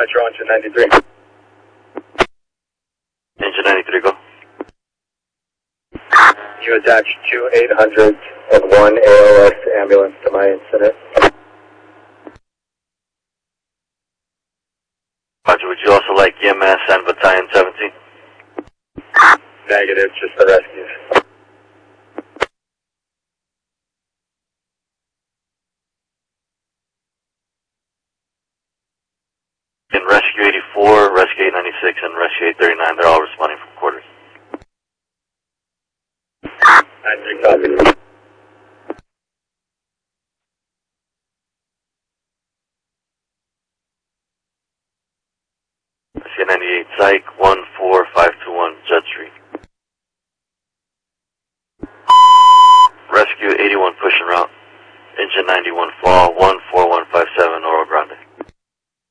Metro Engine 93. Engine 93, go. You attached 2801 ALS ambulance to my incident. Roger, would you also like EMS and Battalion 17? Negative, just the rescues. In Rescue 84, Rescue 896, and Rescue 839, they're all responding from quarters. 93 copy. Rescue 98, Psych 14521, Judd Street. Rescue 81, push en route. Engine 91, fall 14157, Oro Grande.